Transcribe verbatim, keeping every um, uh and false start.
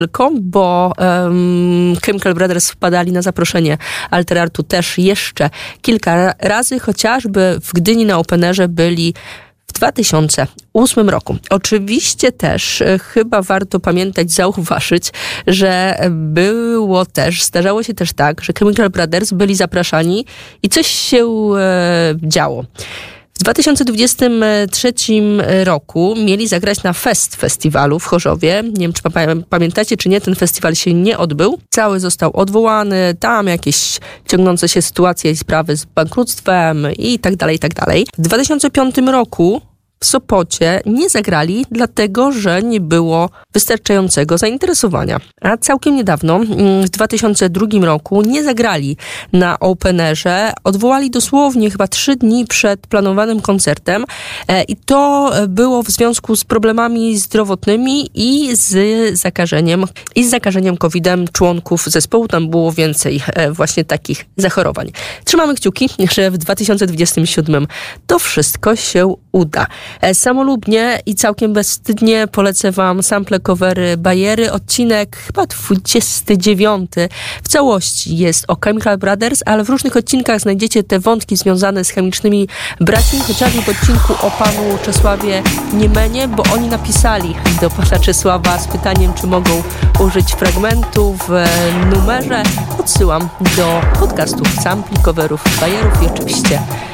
bo um, Chemical Brothers wpadali na zaproszenie Alter Artu też jeszcze kilka razy, chociażby w Gdyni na Openerze byli w dwa tysiące ósmym roku. Oczywiście też e, chyba warto pamiętać, zauważyć, że było też, zdarzało się też tak, że Chemical Brothers byli zapraszani i coś się e, działo. W dwa tysiące dwudziestym trzecim roku mieli zagrać na Fest festiwalu w Chorzowie. Nie wiem, czy pamiętacie, czy nie, ten festiwal się nie odbył. Cały został odwołany, tam jakieś ciągnące się sytuacje i sprawy z bankructwem i tak dalej, i tak dalej. W dwa tysiące piątym roku w Sopocie nie zagrali, dlatego że nie było wystarczającego zainteresowania. A całkiem niedawno, w dwa tysiące drugim roku, nie zagrali na Openerze. Odwołali dosłownie chyba trzy dni przed planowanym koncertem i to było w związku z problemami zdrowotnymi i z zakażeniem, i z zakażeniem kowidem członków zespołu. Tam było więcej właśnie takich zachorowań. Trzymamy kciuki, że w dwa tysiące dwudziestym siódmym to wszystko się uda. Samolubnie i całkiem bezwstydnie polecę wam sample, covery, bajery. Odcinek chyba dwudziesty dziewiąty w całości jest o Chemical Brothers, ale w różnych odcinkach znajdziecie te wątki związane z chemicznymi braćmi, chociażby w odcinku o panu Czesławie Niemenie, bo oni napisali do pana Czesława z pytaniem, czy mogą użyć fragmentu w numerze. Odsyłam do podcastów, sampli, coverów, bajerów i oczywiście